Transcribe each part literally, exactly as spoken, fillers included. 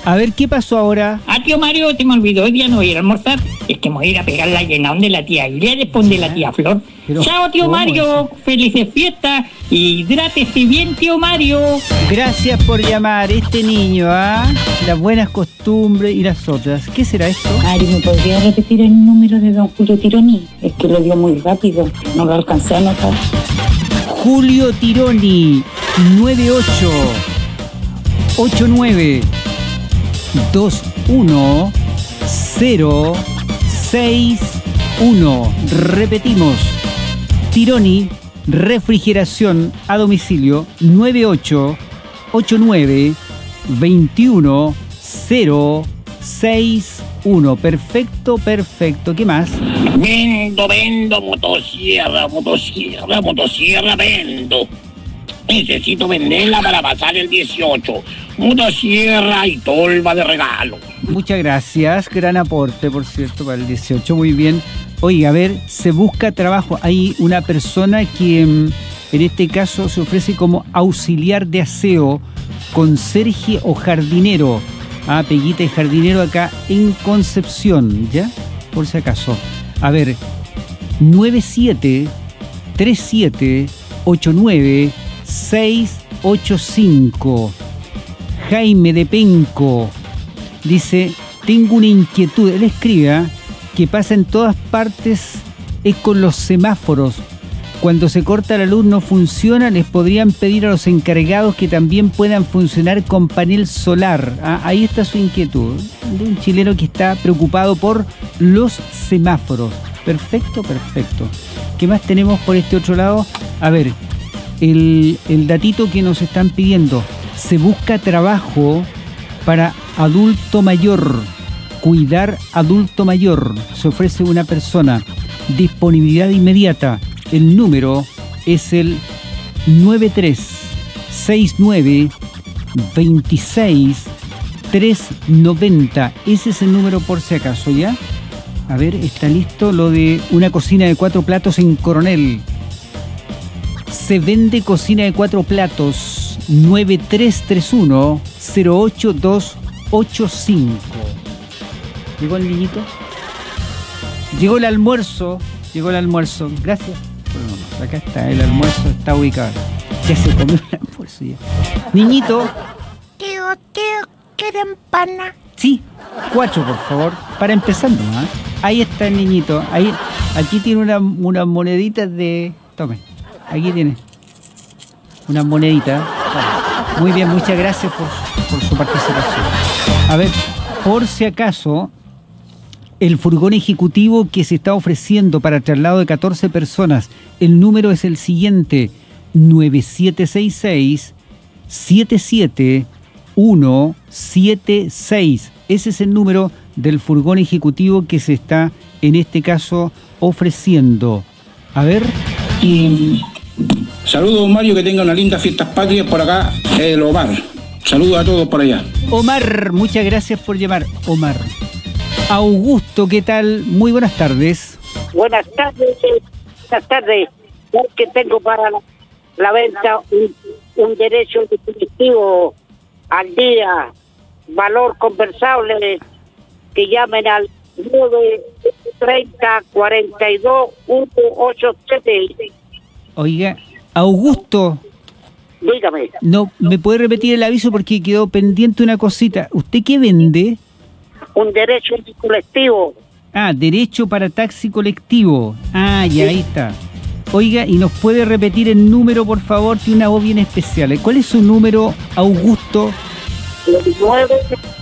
A ver, ¿qué pasó ahora? Ah, tío Mario, te me olvidó, hoy día no voy a ir a almorzar. Es que me voy a ir a pegar la llenón de la tía Ilia, después de la tía Flor. Pero, chao, tío Mario, eso? felices fiestas y hidrátese bien, tío Mario. Gracias por llamar, este niño, ¿ah? Las buenas costumbres y las otras. ¿Qué será esto? Ari, ¿me podría repetir el número de don Julio Tironi? Es que lo dio muy rápido, no lo alcancé a anotar. Julio Tironi, nueve ocho ocho nueve dos uno cero seis uno. Repetimos, Tironi, refrigeración a domicilio, nueve ocho ocho nueve dos uno cero seis uno. Perfecto, perfecto. ¿Qué más? Vendo, vendo, motosierra, motosierra, motosierra, vendo. Necesito venderla para pasar el dieciocho. Motosierra y tolva de regalo. Muchas gracias, gran aporte, por cierto, para el dieciocho, muy bien. Oiga, a ver, se busca trabajo. Hay una persona que en este caso se ofrece como auxiliar de aseo, conserje o jardinero. Ah, Peguita y jardinero acá en Concepción, ¿ya? Por si acaso. A ver, nueve siete tres siete ocho nueve seis ocho cinco. Jaime de Penco dice, tengo una inquietud. Él escribe, ¿eh? que pasa en todas partes, es con los semáforos. Cuando se corta la luz no funciona, les podrían pedir a los encargados que también puedan funcionar con panel solar. Ah, ahí está su inquietud, de un chileno que está preocupado por los semáforos. Perfecto, perfecto. ¿Qué más tenemos por este otro lado? A ver, el, el datito que nos están pidiendo. Se busca trabajo para adulto mayor, cuidar adulto mayor. Se ofrece una persona, disponibilidad inmediata. El número es el nueve tres seis nueve dos seis tres nueve cero. Ese es el número por si acaso, ¿ya? A ver, está listo lo de una cocina de cuatro platos en Coronel. Se vende cocina de cuatro platos. nueve tres tres uno cero ocho dos ocho cinco. ¿Llegó el niñito? Llegó el almuerzo. Llegó el almuerzo. Gracias. Bueno, acá está, el almuerzo está ubicado. Ya se comió el almuerzo ya. Niñito. Tío, tío, ¿quieren pana? Sí, cuatro por favor. Para empezar nomás. Ahí está el niñito. Ahí, aquí tiene una, unas moneditas de... Tome, aquí tiene. Unas moneditas. Muy bien, muchas gracias por, por su participación. A ver, por si acaso, el furgón ejecutivo que se está ofreciendo para traslado de catorce personas, el número es el siguiente, nueve siete seis seis siete siete uno siete seis. Ese es el número del furgón ejecutivo que se está, en este caso, ofreciendo. A ver... Y... Saludos, Mario, que tenga unas lindas fiestas patrias por acá, el Omar. Saludos a todos por allá. Omar, muchas gracias por llamar, Omar. Augusto, ¿qué tal? Muy buenas tardes. Buenas tardes, buenas tardes. Que tengo para la, la venta un, un derecho definitivo al día, valor conversable, que llamen al nueve treinta cuarenta y dos ciento ochenta y siete. Oiga, Augusto. Dígame. No, ¿me puede repetir el aviso porque quedó pendiente una cosita? ¿Usted qué vende? Un derecho colectivo. Ah, derecho para taxi colectivo. Ah, ya, ahí está. Oiga, ¿y nos puede repetir el número, por favor? Tiene una voz bien especial. ¿Cuál es su número, Augusto? nueve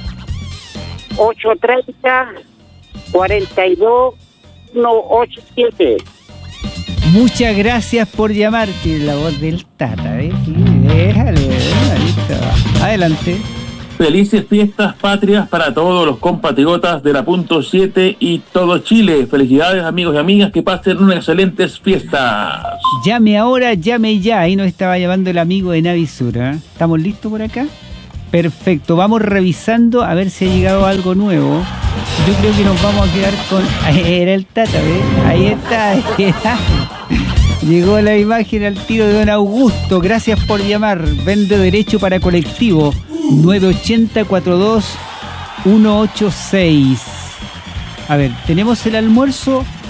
ocho treinta cuarenta y dos ciento ochenta y siete. Muchas gracias por llamar. Tiene la voz del Tata, ¿eh? Sí, déjale, déjale. Adelante. Felices fiestas patrias para todos los compatriotas de la Punto siete y todo Chile. Felicidades, amigos y amigas, que pasen unas excelentes fiestas. Llame ahora, llame ya. Ahí nos estaba llamando el amigo de Navisura. ¿Estamos listos por acá? Perfecto, vamos revisando a ver si ha llegado algo nuevo. Yo creo que nos vamos a quedar con... Era el Tata, ¿ves? Ahí está. Llegó la imagen al tiro de don Augusto. Gracias por llamar. Vende derecho para colectivo. nueve ochenta cuarenta y dos uno ocho seis. A ver, tenemos el almuerzo